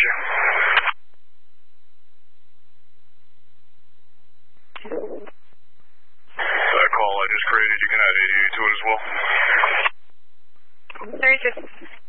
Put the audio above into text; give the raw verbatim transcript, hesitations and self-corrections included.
you. That call I just created, you can add eighty-eight to it as well. There's just